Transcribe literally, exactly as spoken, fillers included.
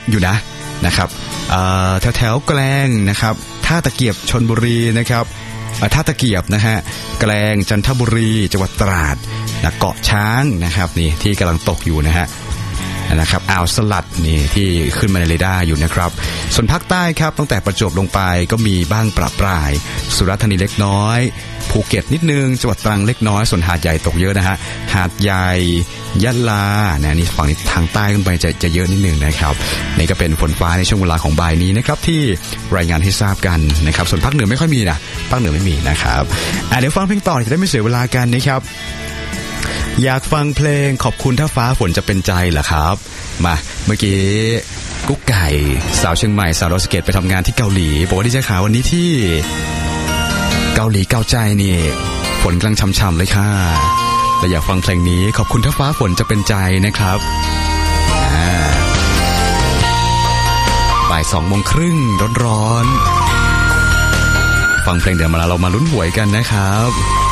อยู่นะนะครับแถวแถวแกลงนะครับท่าตะเกียบชลบุรีนะครับท่าตะเกียบนะฮะแกลงจันทบุรีจังหวัดตราดนะเกาะช้างนะครับนี่ที่กำลังตกอยู่นะฮะนะครับอ่าวสลัดนี่ที่ขึ้นมาในเรดาร์อยู่นะครับส่วนภาคใต้ครับตั้งแต่ประจวบลงไปก็มีบ้างประปรายสุราษฎร์ธานีเล็กน้อยภูเก็ตนิดนึงจังหวัดตรังเล็กน้อยส่วนหาดใหญ่ตกเยอะนะฮะหาดใหญ่ยะลานะนี่ฝั่งนี้ทางใต้ขึ้นไปจะจะเยอะนิดนึงนะครับนี่ก็เป็นฝนฟ้าในช่วงเวลาของบ่ายนี้นะครับที่รายงานให้ทราบกันนะครับส่วนภาคเหนือไม่ค่อยมีนะภาคเหนือไม่มีนะครับอ่ะเดี๋ยวฟังเพลงต่อจะได้ไม่เสียเวลากันนะครับอยากฟังเพลงขอบคุณถ้าฟ้าฝนจะเป็นใจเหรอครับมาเมื่อกี้กุ๊กไก่สาวเชียงใหม่สาวโรสเกตไปทำงานที่เกาหลีบอกว่าดีใจข่าววันนี้ที่เกาหลีเกาใจนี่ฝนกำลังช่ำๆเลยค่ะและอยากฟังเพลงนี้ขอบคุณถ้าฟ้าฝนจะเป็นใจนะครับบ่ายสองโมงครึ่งร้อนๆฟังเพลงเดี๋ยวมาเรามาลุ้นหวยกันนะครับ